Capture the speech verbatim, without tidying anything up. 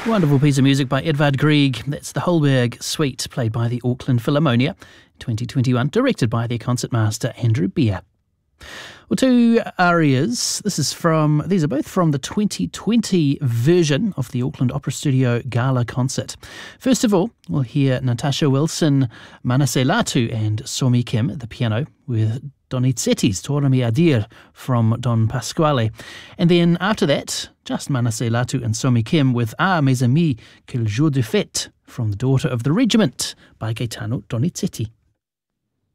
Wonderful piece of music by Edvard Grieg. That's the Holberg Suite, played by the Auckland Philharmonia, twenty twenty-one, directed by their concertmaster Andrew Beer. Well, two arias. This is from, these are both from the twenty twenty version of the Auckland Opera Studio Gala concert. First of all, we'll hear Natasha Wilson, Manasseh Latu and Somi Kim at the piano with Donizetti's Torami Adir from Don Pasquale. And then after that, just Manasseh Latu and Somi Kim with Ah, mes amis, quel jour de fête from The Daughter of the Regiment by Gaetano Donizetti.